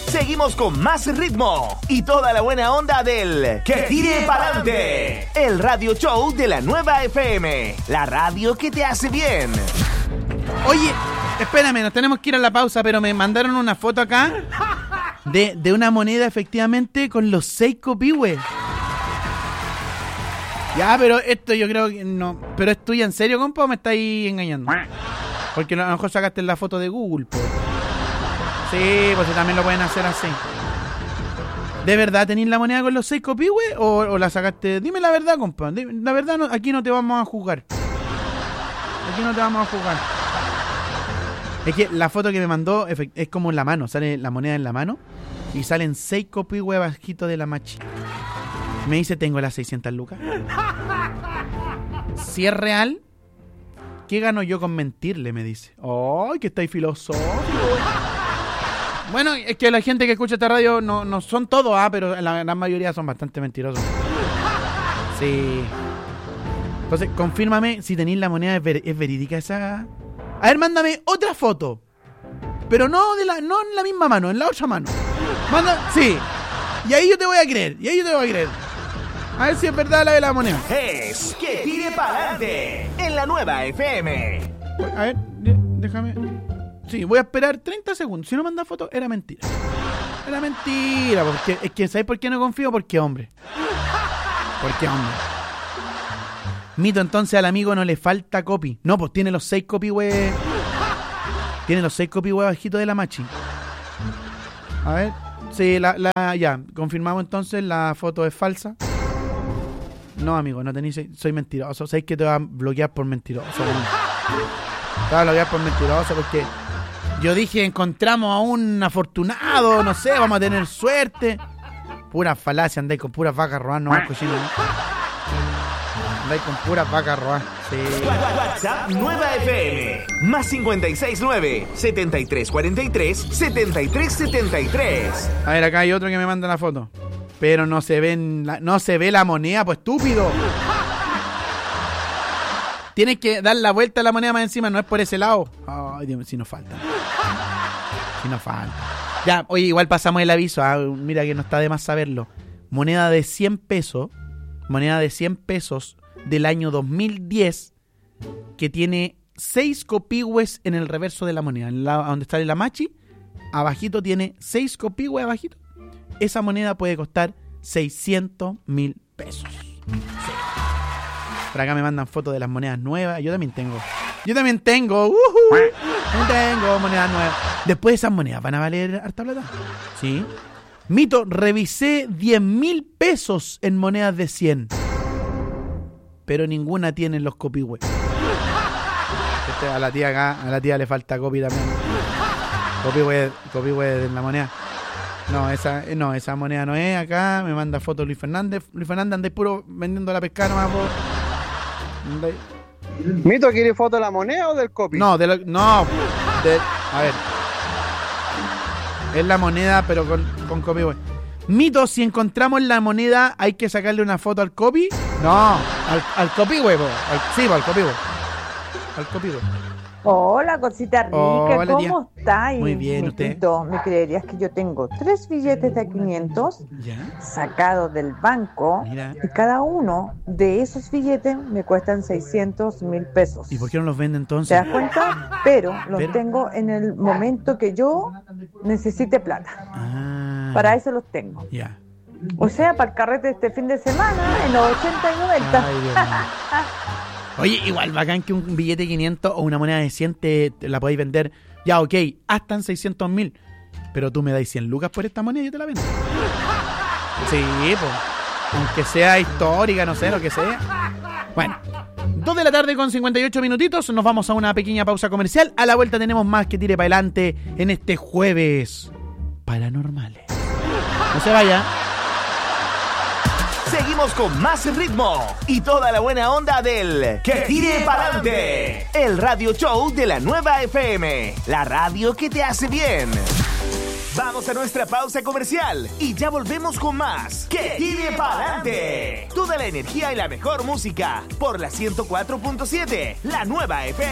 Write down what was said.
Seguimos con más ritmo y toda la buena onda del Que Tire Pa'lante, el radio show de la Nueva FM, la radio que te hace bien. Oye, espérame, nos tenemos que ir a la pausa, pero me mandaron una foto acá de una moneda efectivamente con los 6 copihue. Ya, pero esto yo creo que no. ¿Pero es tuya en serio, compa, o me estáis engañando? Porque a lo mejor sacaste la foto de Google, pues. Sí, pues también lo pueden hacer así. ¿De verdad tenéis la moneda con los 6 copihue o la sacaste? Dime la verdad, compa. La verdad, no, aquí no te vamos a juzgar. Aquí no te vamos a juzgar. Es que la foto que me mandó es como en la mano. Sale la moneda en la mano y salen 6 copihue bajito de la machi. Me dice, tengo las 600 lucas. Si es real, ¿qué gano yo con mentirle? Me dice. ¡Ay, que estáis filosófico! Bueno, es que la gente que escucha esta radio no son todos, pero la gran mayoría son bastante mentirosos. Sí. Entonces, confírmame si tenéis la moneda, ¿es verídica esa? A ver, mándame otra foto. Pero no en la misma mano, en la otra mano. Sí. Y ahí yo te voy a creer. A ver si es verdad la de la moneda. Es Que Tire Pa'lante en la Nueva FM. A ver, déjame. Sí, voy a esperar 30 segundos. Si no manda foto, era mentira. Porque es que, ¿sabes por qué no confío? Porque hombre. Mito, entonces al amigo no le falta copy. No, pues tiene los 6 copihue. Tiene los 6 copihue bajitos de la machi. A ver. Sí, ya. Confirmamos entonces, la foto es falsa. No, amigo, no tenéis. Soy mentiroso. Sabéis que te va a bloquear por mentiroso. Te va a bloquear por mentiroso porque yo dije, encontramos a un afortunado, no sé, vamos a tener suerte. Pura falacia, andáis con puras vacas rojas, no más cochino. Andáis con puras vacas rojas. Sí. WhatsApp Nueva FM. Más 569 7343 7373. A ver, acá hay otro que me manda la foto. Pero no se ve la moneda, pues estúpido. Tienes que dar la vuelta a la moneda más encima, no es por ese lado. Ay, Dios, si nos falta. Ya, oye, igual pasamos el aviso. Mira que no está de más saberlo. Moneda de 100 pesos. Moneda de 100 pesos del año 2010 que tiene 6 copihues en el reverso de la moneda. Donde está la machi, abajito tiene 6 copihues abajito. Esa moneda puede costar 600,000 pesos. Sí. Por acá me mandan fotos de las monedas nuevas. Yo también tengo. También tengo monedas nuevas. Después esas monedas van a valer harta plata. Sí. Mito, revisé 10,000 pesos en monedas de 100. Pero ninguna tiene los copihue. A la tía acá, a la tía le falta copy también. Copihue de la moneda. No, esa moneda no es. Acá me manda foto Luis Fernández. Luis Fernández, andáis puro vendiendo la pescada nomás. ¿Mito quiere foto de la moneda o del copy? A ver. Es la moneda, pero con copy, güey. Mito, si encontramos la moneda, ¿hay que sacarle una foto al copy? No, al copy, güey. Sí, al copy, güey. Al copy, güey. Hola, cosita rica, hola, ¿cómo estás? Muy bien, ¿usted? ¿Me creerías que yo tengo 3 billetes de 500 sacados del banco? Mira. Y cada uno de esos billetes me cuestan 600,000 pesos? ¿Y por qué no los vende entonces? ¿Te das cuenta? Pero los tengo en el momento que yo necesite plata. Para eso los tengo. Ya. O sea, para el carrete de este fin de semana, en los 80 y 90. Ay, Dios mío. Oye, igual bacán que un billete de 500 o una moneda de 100 te la podéis vender. Ya, ok, hasta en 600,000. Pero tú me dais 100 lucas por esta moneda y yo te la vendo. Sí, pues. Aunque sea histórica, no sé, lo que sea. Bueno, 2 de la tarde con 58 minutitos. Nos vamos a una pequeña pausa comercial. A la vuelta tenemos más Que Tire Pa'lante en este jueves paranormales. No se vaya. Seguimos con más ritmo y toda la buena onda del Que Tire Pa'lante, el radio show de la Nueva FM, la radio que te hace bien. Vamos a nuestra pausa comercial y ya volvemos con más Que Tire Pa'lante. Toda la energía y la mejor música por la 104.7, la Nueva FM.